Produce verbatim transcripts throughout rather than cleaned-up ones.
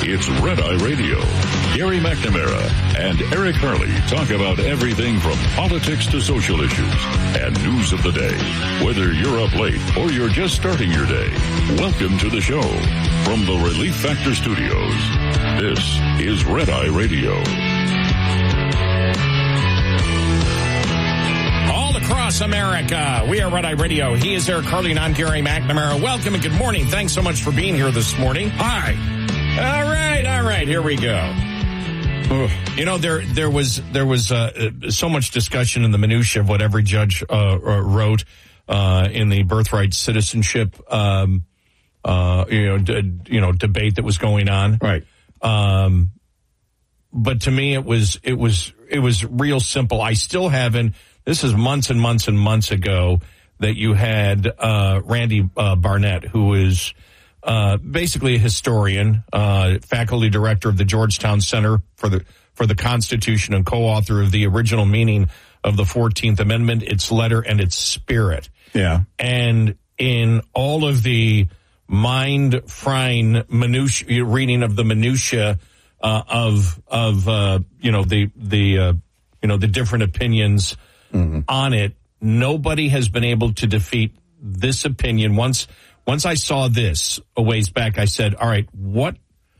It's Red Eye Radio. Gary McNamara and Eric Harley talk about everything from politics to social issues and news of the day. Whether you're up late or you're just starting your day, welcome to the show. From the Relief Factor Studios, this is Red Eye Radio. All across America, we are Red Eye Radio. He is Eric Harley and I'm Gary McNamara. Welcome and good morning. Thanks so much for being here this morning. Hi. All right, all right, here we go. You know, there there was there was uh, so much discussion in the minutia of what every judge uh, wrote uh, in the birthright citizenship, um, uh, you know, d- you know, debate that was going on. Right. Um, but to me, it was it was it was real simple. I still haven't. This is months and months and months ago that you had uh, Randy uh, Barnett, who is. Uh, basically a historian, uh, faculty director of the Georgetown Center for the for the Constitution and co-author of the original meaning of the fourteenth Amendment, its letter and its spirit. Yeah. And in all of the mind-frying minutia, reading of the minutia uh, of of uh, you know the the uh, you know the different opinions mm-hmm. on it, nobody has been able to defeat this opinion. Once. Once I saw this a ways back, I said, all right, what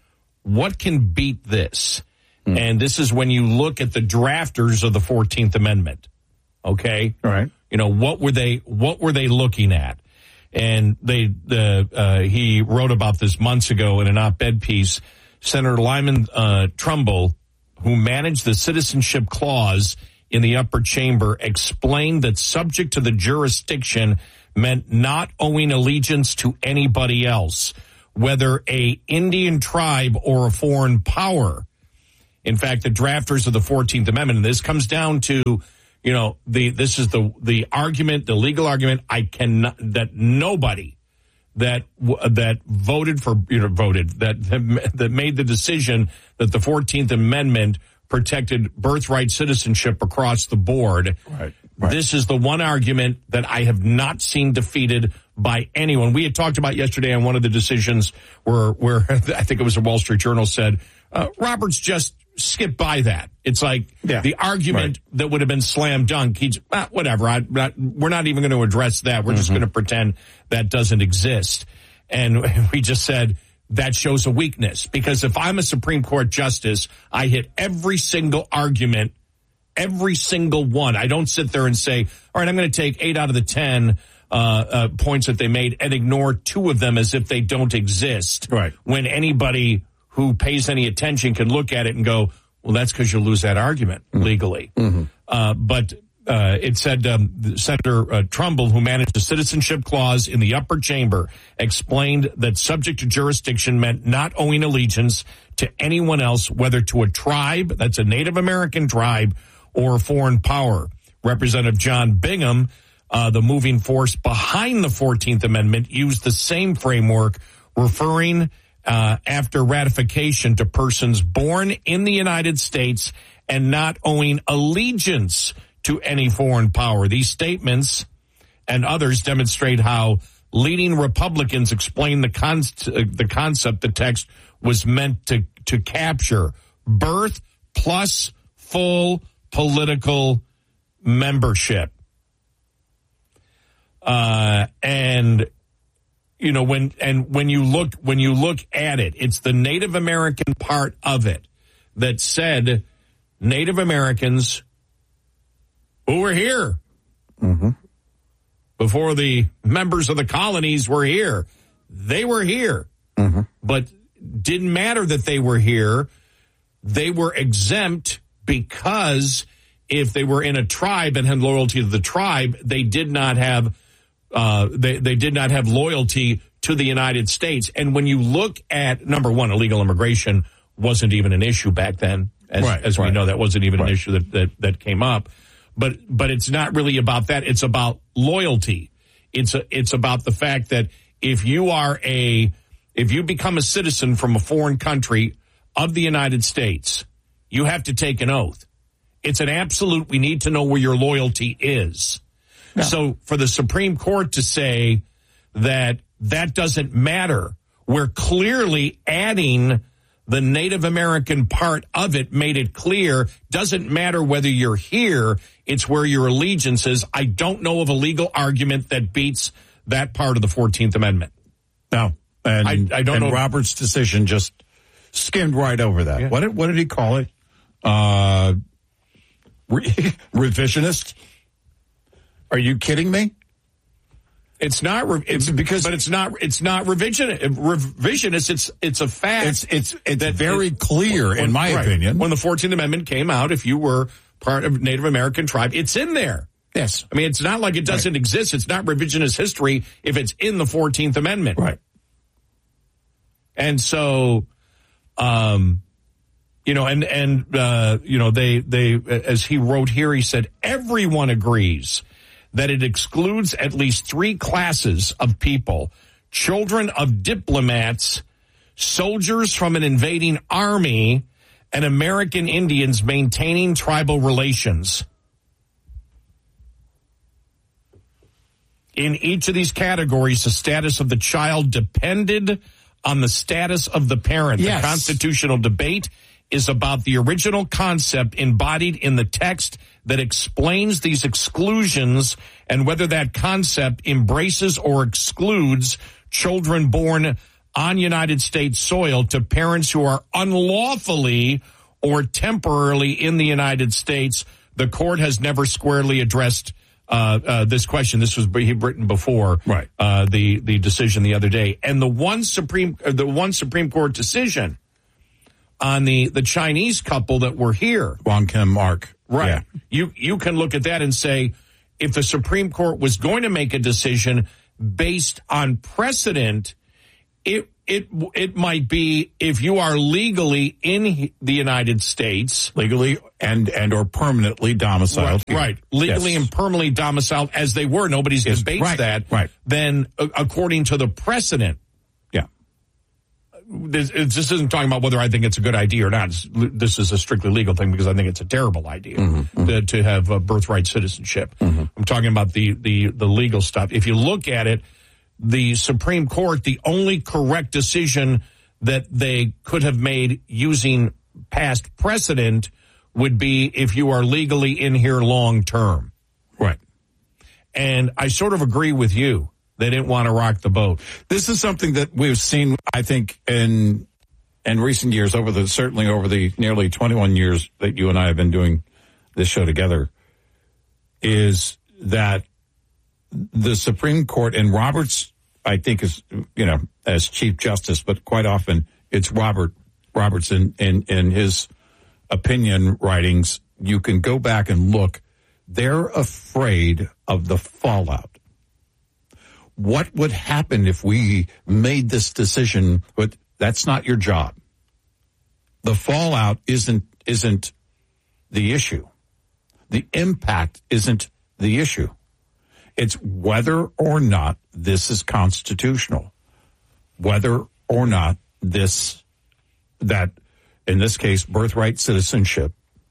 what can beat this? Mm. And this is when you look at the drafters of the fourteenth Amendment. Okay? All right. You know, what were they what were they looking at? And they the uh, he wrote about this months ago in an op-ed piece. Senator Lyman uh, Trumbull, who managed the citizenship clause in the upper chamber, explained that subject to the jurisdiction meant not owing allegiance to anybody else, whether a Indian tribe or a foreign power. In fact, the drafters of the fourteenth Amendment, and this comes down to, you know, the this is the the argument, the legal argument. I cannot that nobody that that voted for you know voted that that made the decision that the fourteenth Amendment protected birthright citizenship across the board. Right. Right. This is the one argument that I have not seen defeated by anyone. We had talked about yesterday on one of the decisions where, where I think it was the Wall Street Journal said, uh, Roberts just skipped by that. It's like yeah. the argument right. that would have been slam dunk. He's ah, whatever. I, not, we're not even going to address that. We're mm-hmm. just going to pretend that doesn't exist. And we just said that shows a weakness, because if I'm a Supreme Court justice, I hit every single argument. Every single one. I don't sit there and say, all right, I'm going to take eight out of the ten uh, uh, points that they made and ignore two of them as if they don't exist. Right. When anybody who pays any attention can look at it and go, well, that's because you'll lose that argument mm-hmm. legally. Mm-hmm. Uh, but uh, it said um, Senator uh, Trumbull, who managed the citizenship clause in the upper chamber, explained that subject to jurisdiction meant not owing allegiance to anyone else, whether to a tribe, that's a Native American tribe, or a foreign power. Representative John Bingham, uh, the moving force behind the fourteenth Amendment, used the same framework, referring uh, after ratification to persons born in the United States and not owing allegiance to any foreign power. These statements and others demonstrate how leading Republicans explain the, con- uh, the concept the text was meant to, to capture: birth plus full political membership. Uh, and, you know, when, and when you look, when you look at it, it's the Native American part of it that said Native Americans who were here mm-hmm. before the members of the colonies were here. They were here, mm-hmm. but didn't matter that they were here. They were exempt because if they were in a tribe and had loyalty to the tribe, they did not have uh, they they did not have loyalty to the United States. And when you look at, number one, illegal immigration wasn't even an issue back then, as right, as right. we know, that wasn't even right. an issue that, that that came up. But but it's not really about that. It's about loyalty. It's a, it's about the fact that if you are a if you become a citizen from a foreign country of the United States, you have to take an oath. It's an absolute, we need to know where your loyalty is. No. So for the Supreme Court to say that that doesn't matter, we're clearly adding the Native American part of it made it clear, doesn't matter whether you're here, it's where your allegiance is. I don't know of a legal argument that beats that part of the fourteenth Amendment. No. And, I, I don't and know. Roberts' decision just skimmed right over that. Yeah. What did, what did he call it? Uh, re- revisionist? Are you kidding me? It's not. Re- it's because, but it's not. It's not revision. Revisionist. It's it's a fact. It's it's it's that very it, clear, when, in my right. opinion. When the fourteenth Amendment came out, if you were part of Native American tribe, it's in there. Yes. I mean, it's not like it doesn't right. exist. It's not revisionist history if it's in the fourteenth Amendment. Right. And so, um, you know, and and uh, you know, they they as he wrote here, he said everyone agrees that it excludes at least three classes of people: children of diplomats, soldiers from an invading army, and American Indians maintaining tribal relations. In each of these categories, the status of the child depended on the status of the parent. Yes. The constitutional debate is about the original concept embodied in the text that explains these exclusions and whether that concept embraces or excludes children born on United States soil to parents who are unlawfully or temporarily in the United States. The court has never squarely addressed uh, uh, this question. This was written before right. uh, the the decision the other day, and the one Supreme uh, the one Supreme Court decision on the the Chinese couple that were here, Wong Kim Mark. Right. Yeah. You you can look at that and say, if the Supreme Court was going to make a decision based on precedent, it it it might be if you are legally in the United States, legally and and or permanently domiciled, right? right. Legally yes. and permanently domiciled, as they were. Nobody's yes. debates right. that. Right. Then, uh, according to the precedent. This, this isn't talking about whether I think it's a good idea or not. It's, this is a strictly legal thing because I think it's a terrible idea mm-hmm, to, to have uh, birthright citizenship. Mm-hmm. I'm talking about the, the, the legal stuff. If you look at it, the Supreme Court, the only correct decision that they could have made using past precedent would be if you are legally in here long term. Right. And I sort of agree with you. They didn't want to rock the boat. This is something that we've seen, I think, in in recent years, over the certainly over the nearly twenty-one years that you and I have been doing this show together, is that the Supreme Court, and Roberts, I think, is, you know, as Chief Justice, but quite often it's Robert Roberts in, in, in his opinion writings. You can go back and look. They're afraid of the fallout. What would happen if we made this decision? But that's not your job. The fallout isn't isn't the issue. The impact isn't the issue. It's whether or not this is constitutional. Whether or not this, that, in this case, birthright citizenship,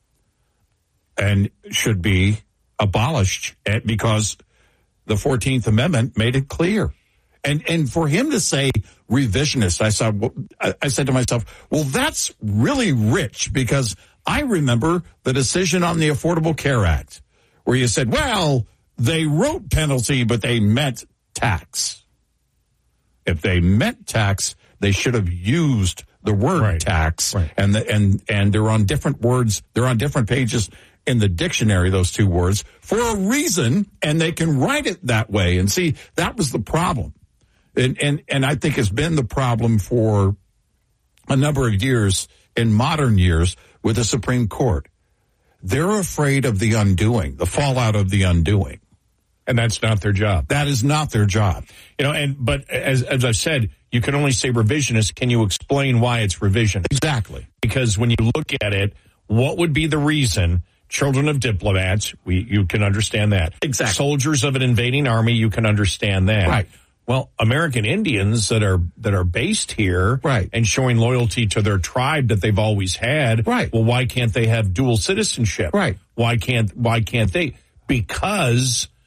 and should be abolished because the fourteenth Amendment made it clear. And and for him to say revisionist, I saw, I said to myself, well, that's really rich, because I remember the decision on the Affordable Care Act where you said, well, they wrote penalty, but they meant tax. If they meant tax, they should have used the word right. tax. Right. And the, and and they're on different words. They're on different pages in the dictionary, those two words, for a reason, and they can write it that way. And see, that was the problem. And, and, and I think it's been the problem for a number of years, in modern years, with the Supreme Court. They're afraid of the undoing, the fallout of the undoing. And that's not their job. That is not their job. You know, and, but as, as I've said, you can only say revisionist. Can you explain why it's revision? Exactly. Because when you look at it, what would be the reason? Children of diplomats, we you can understand that. Exactly. Soldiers of an invading army, you can understand that. Right. Well, American Indians that are that are based here, right, and showing loyalty to their tribe that they've always had, right. Well, why can't they have dual citizenship? Right. Why can't why can't they? Because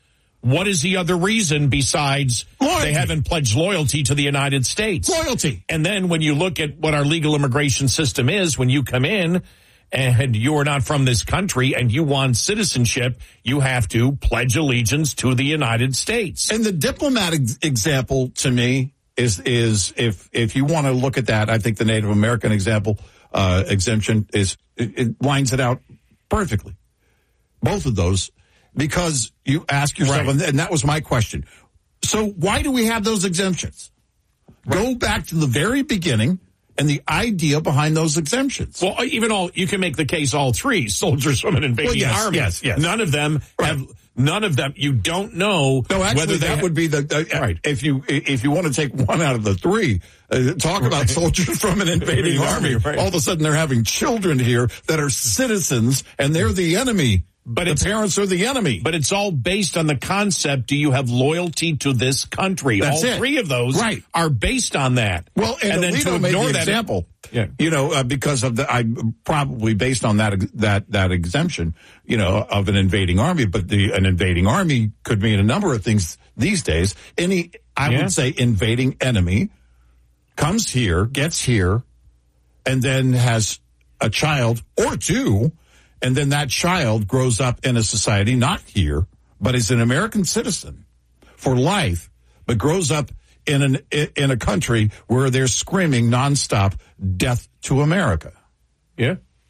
What is the other reason besides Loyalty. They haven't pledged loyalty to the United States? Loyalty. And then when you look at what our legal immigration system is, when you come in and you are not from this country and you want citizenship, you have to pledge allegiance to the United States. And the diplomatic example to me is is if if you want to look at that, I think the Native American example uh, exemption is it, it lines it out perfectly. Both of those. Because you ask yourself, Right. and that was my question. So why do we have those exemptions? Right. Go back to the very beginning and the idea behind those exemptions. Well, even all, you can make the case all three, soldiers from an invading Well, yes, army. yes, yes. None of them Right. have, none of them, you don't know No, actually, whether they that ha- would be the, uh, Right. if you, if you want to take one out of the three, uh, talk about Right. soldiers from an invading army. Right. All of a sudden they're having children here that are citizens and they're the enemy. But the it's, parents are the enemy. But it's all based on the concept, do you have loyalty to this country? That's all it. three of those Right. are based on that. Well, and, and then Alito to made ignore the that example, Yeah. you know, uh, because of the, I probably based on that that that exemption, you know, of an invading army. But the an invading army could mean a number of things these days. Any, I Yeah. would say, invading enemy comes here, gets here, and then has a child or two. And then that child grows up in a society, not here, but is an American citizen for life, but grows up in an in a country where they're screaming nonstop death to America. Yeah.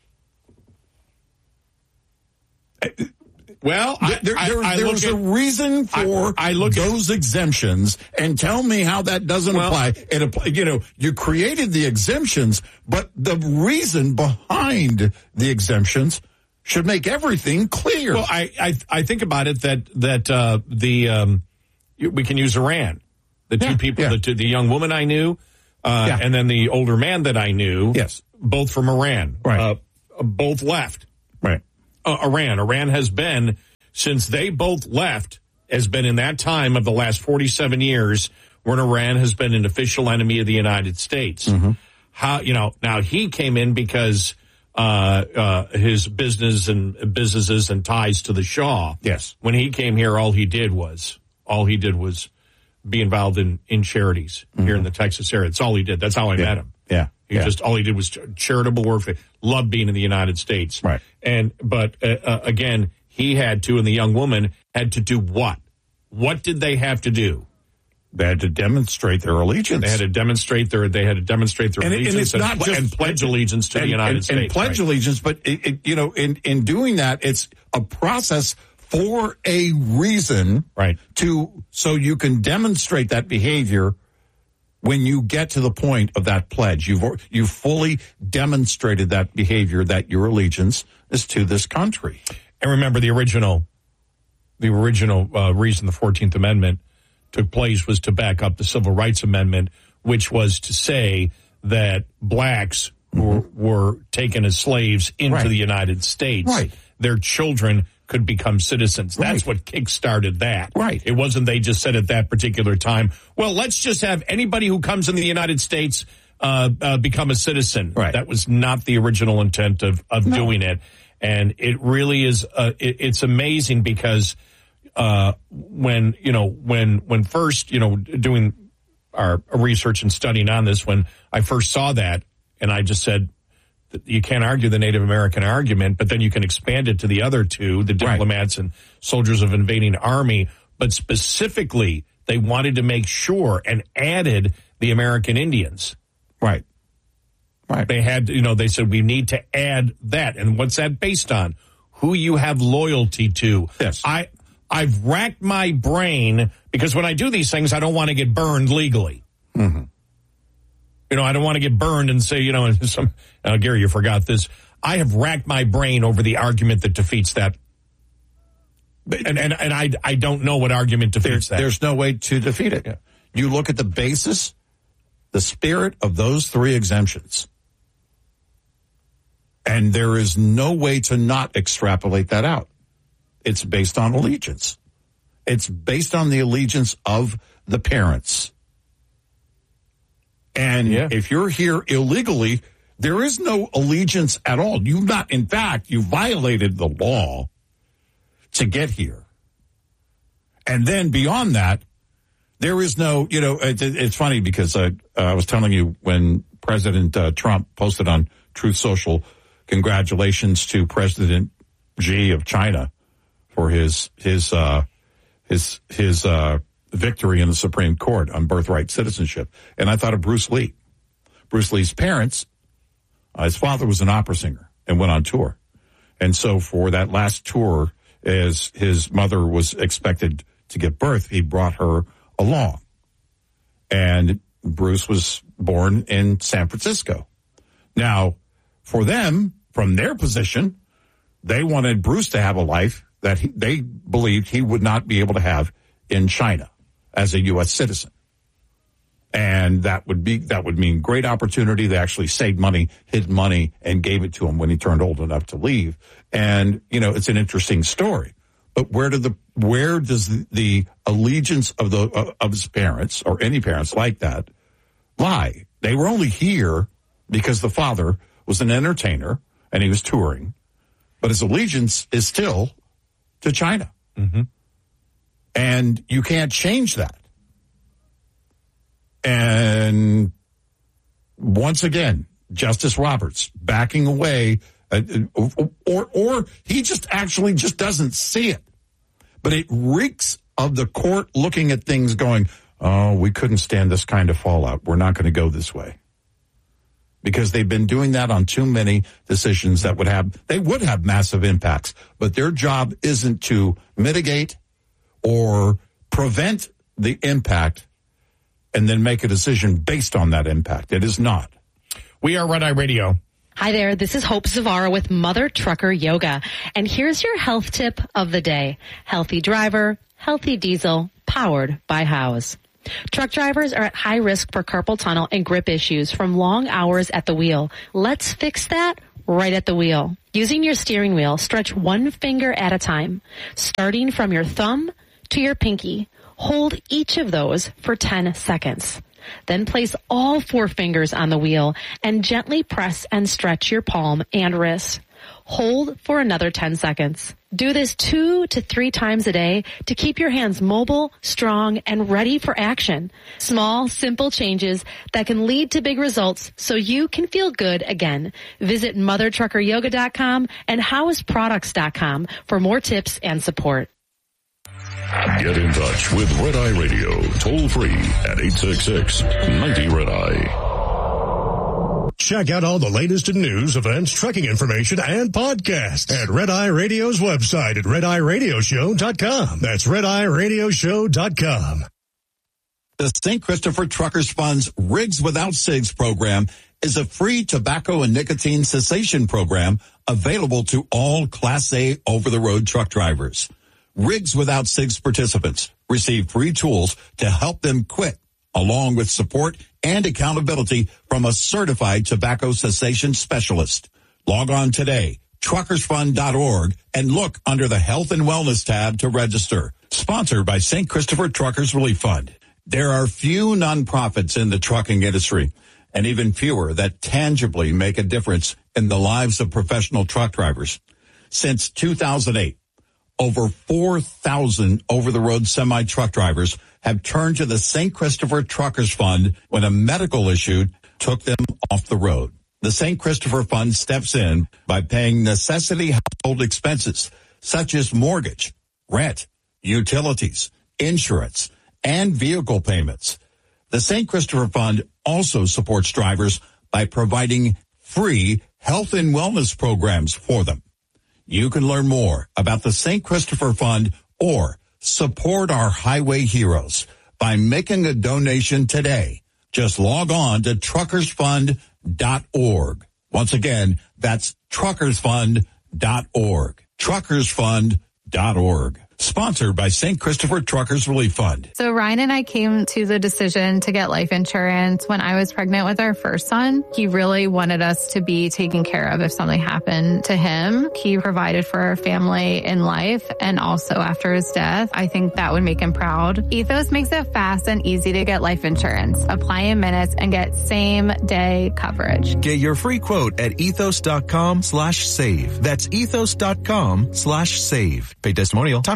Well, I, There, I, there, I there's look a at, reason for I- I look at- those exemptions, and tell me how that doesn't Well- apply. It apply. You know, you created the exemptions, but the reason behind the exemptions should make everything clear. Well, I, I I think about it that that uh, the um, we can use Iran. The two Yeah, people, yeah. the two, the young woman I knew, uh, Yeah. and then the older man that I knew. Yes. both from Iran. Right. Uh, both left. right. Uh, Iran. Iran has been, since they both left, has been in that time of the last forty-seven years when Iran has been an official enemy of the United States. Mm-hmm. How, you know, now he came in because uh, uh, his business and businesses and ties to the Shah. Yes. When he came here, all he did was, all he did was be involved in, in charities mm-hmm. here in the Texas area. That's all he did. That's how I Yeah. met him. Yeah. He yeah. just, all he did was ch- charitable work. Loved being in the United States. Right. And, but, uh, uh, again, he had to, and the young woman had to do what? What did they have to do? They had to demonstrate their allegiance. They had to demonstrate their, they had to demonstrate their And it- and allegiance it's and, not ple- just- and pledge allegiance to and, the United and, States. and pledge right. allegiance, but it, it, you know, in in doing that, it's a process for a reason, Right. To so you can demonstrate that behavior when you get to the point of that pledge. You've you've fully demonstrated that behavior, that your allegiance is to this country. And remember, the original, the original uh, reason the fourteenth Amendment took place was to back up the Civil Rights Amendment, which was to say that blacks were, were taken as slaves into Right. the United States. Right. Their children could become citizens. That's Right. what kick-started that. Right. It wasn't they just said at that particular time, well, let's just have anybody who comes in the United States uh, uh, become a citizen. Right. That was not the original intent of, of No. doing it. And it really is, uh, it, it's amazing because uh, when, you know, when, when first, you know, doing our research and studying on this, when I first saw that, and I just said, you can't argue the Native American argument, but then you can expand it to the other two, the diplomats and soldiers of invading army. But specifically, they wanted to make sure and added the American Indians. Right. Right. They had, you know, they said we need to add that. And what's that based on? Who you have loyalty to. Yes. I, I've racked my brain because when I do these things, I don't want to get burned legally. Mm-hmm. You know, I don't want to get burned and say, you know, some, uh, Gary, you forgot this. I have racked my brain over the argument that defeats that. And and, and I, I don't know what argument defeats There, that. there's no way to defeat it. Yeah. You look at the basis, the spirit of those three exemptions, and there is no way to not extrapolate that out. It's based on allegiance. It's based on the allegiance of the parents. And Yeah. if you're here illegally, there is no allegiance at all. You've not, in fact, you violated the law to get here. And then beyond that, there is no, you know, it, it's funny because uh, uh, I was telling you when President uh, Trump posted on Truth Social, congratulations to President Xi of China for his his uh, his his uh, victory in the Supreme Court on birthright citizenship. And I thought of Bruce Lee. Bruce Lee's parents, uh, his father was an opera singer and went on tour. And so for that last tour, as his mother was expected to give birth, he brought her along. And Bruce was born in San Francisco. Now, for them, from their position, they wanted Bruce to have a life that he, they believed he would not be able to have in China as a U S citizen. And that would be, that would mean great opportunity. They actually saved money, hid money, and gave it to him when he turned old enough to leave. And, you know, it's an interesting story. But where did the, where does the, the allegiance of the, uh, of his parents or any parents like that lie? They were only here because the father was an entertainer and he was touring, but his allegiance is still to China. Mm-hmm. And you can't change that. And once again, Justice Roberts backing away, uh, or, or he just actually just doesn't see it. But it reeks of the court looking at things going, oh, we couldn't stand this kind of fallout. We're not going to go this way. Because they've been doing that on too many decisions that would have, they would have massive impacts. But their job isn't to mitigate or prevent the impact and then make a decision based on that impact. It is not. We are Red Eye Radio. Hi there, this is Hope Zavara with Mother Trucker Yoga. And here's your health tip of the day. Healthy driver, healthy diesel, powered by Howes. Truck drivers are at high risk for carpal tunnel and grip issues from long hours at the wheel. Let's fix that right at the wheel. Using your steering wheel, stretch one finger at a time, starting from your thumb to your pinky. Hold each of those for ten seconds. Then place all four fingers on the wheel and gently press and stretch your palm and wrist. Hold for another ten seconds. Do this two to three times a day to keep your hands mobile, strong, and ready for action. Small, simple changes that can lead to big results so you can feel good again. Visit mother trucker yoga dot com and howes products dot com for more tips and support. Get in touch with Red Eye Radio, toll free at eight six six, ninety Red Eye. Check out all the latest in news, events, trucking information, and podcasts at Red Eye Radio's website at red eye radio show dot com. That's red eye radio show dot com. The Saint Christopher Truckers Fund's Rigs Without Cigs program is a free tobacco and nicotine cessation program available to all Class A over-the-road truck drivers. Rigs Without Cigs participants receive free tools to help them quit, along with support and accountability from a certified tobacco cessation specialist. Log on today, truckers fund dot org, and look under the Health and Wellness tab to register. Sponsored by Saint Christopher Truckers Relief Fund. There are few nonprofits in the trucking industry, and even fewer that tangibly make a difference in the lives of professional truck drivers. Since two thousand eight, over four thousand over-the-road semi-truck drivers have turned to the Saint Christopher Truckers Fund when a medical issue took them off the road. The Saint Christopher Fund steps in by paying necessity household expenses such as mortgage, rent, utilities, insurance, and vehicle payments. The Saint Christopher Fund also supports drivers by providing free health and wellness programs for them. You can learn more about the Saint Christopher Fund or support our highway heroes by making a donation today. Just log on to truckers fund dot org. Once again, that's truckers fund dot org. truckers fund dot org. Sponsored by Saint Christopher Truckers Relief Fund. So Ryan and I came to the decision to get life insurance when I was pregnant with our first son. He really wanted us to be taken care of if something happened to him. He provided for our family in life and also after his death. I think that would make him proud. Ethos makes it fast and easy to get life insurance. Apply in minutes and get same day coverage. Get your free quote at ethos dot com slash save. That's ethos dot com slash save. Pay testimonial. Times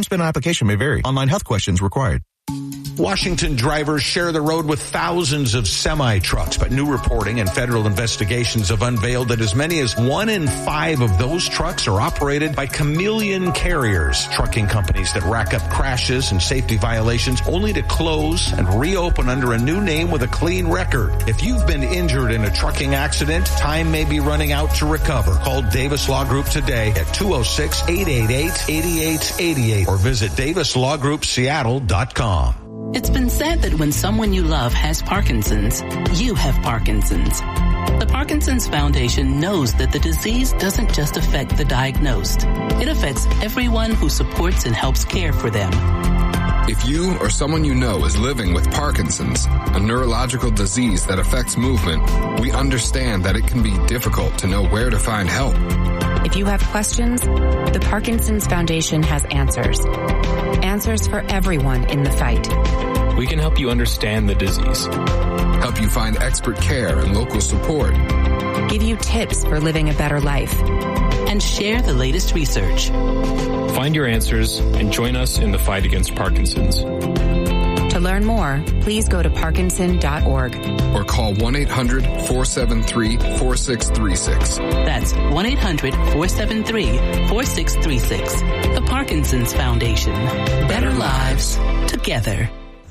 spend on application may vary. Online health questions required. Washington drivers share the road with thousands of semi-trucks, but new reporting and federal investigations have unveiled that as many as one in five of those trucks are operated by chameleon carriers, trucking companies that rack up crashes and safety violations only to close and reopen under a new name with a clean record. If you've been injured in a trucking accident, time may be running out to recover. Call Davis Law Group today at two oh six, eight eight eight, eight eight eight eight or visit davis law group seattle dot com. It's been said that when someone you love has Parkinson's, you have Parkinson's. The Parkinson's Foundation knows that the disease doesn't just affect the diagnosed. It affects everyone who supports and helps care for them. If you or someone you know is living with Parkinson's, a neurological disease that affects movement, we understand that it can be difficult to know where to find help. If you have questions, the Parkinson's Foundation has answers. Answers for everyone in the fight. We can help you understand the disease. Help you find expert care and local support. Give you tips for living a better life. And share the latest research. Find your answers and join us in the fight against Parkinson's. To learn more, please go to parkinson dot org. Or call one eight hundred, four seven three, four six three six. That's one eight hundred, four seven three, four six three six. The Parkinson's Foundation. Better lives together.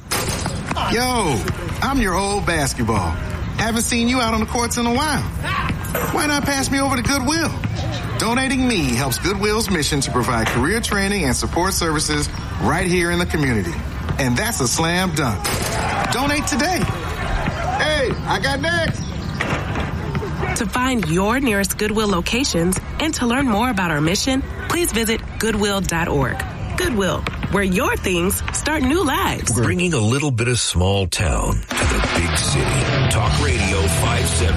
Yo, I'm your old basketball. Haven't seen you out on the courts in a while. Why not pass me over to Goodwill? Donating me helps Goodwill's mission to provide career training and support services right here in the community. And that's a slam dunk. Donate today. Hey, I got next. To find your nearest Goodwill locations and to learn more about our mission, please visit goodwill dot org. Goodwill, where your things start new lives. Bringing a little bit of small town to the big city. Talk Radio five seventy.